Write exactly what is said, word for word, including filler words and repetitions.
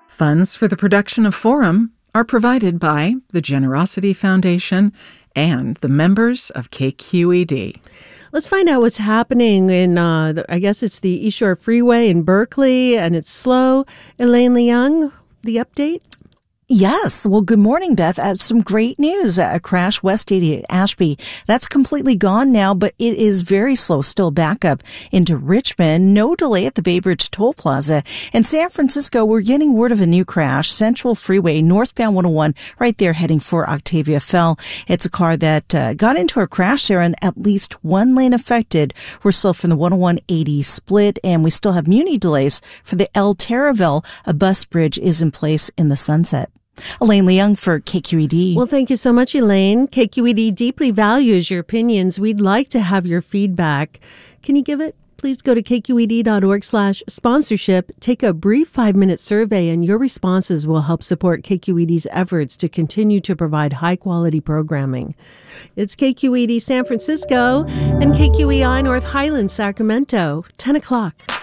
Funds for the production of Forum are provided by the Generosity Foundation and the members of K Q E D. Let's find out what's happening in, uh, the, I guess it's the East Shore Freeway in Berkeley, and it's slow. Elaine Leung, the update? Yes. Well, good morning, Beth. Uh, some great news. A crash West eighty at Ashby. That's completely gone now, but it is very slow. Still back up into Richmond. No delay at the Bay Bridge Toll Plaza. In San Francisco, we're getting word of a new crash. Central Freeway, northbound one oh one, right there heading for Octavia Fell. It's a car that uh, got into a crash there and at least one lane affected. We're still from the one oh one eighty split, and we still have Muni delays for the El Terraville. A bus bridge is in place in the Sunset. Elaine Leung for K Q E D. Well, thank you so much, Elaine. K Q E D deeply values your opinions. We'd like to have your feedback. Can you give it? Please go to kqed.org slash sponsorship. Take a brief five-minute survey, and your responses will help support K Q E D's efforts to continue to provide high-quality programming. It's K Q E D San Francisco and K Q E I North Highlands, Sacramento, ten o'clock.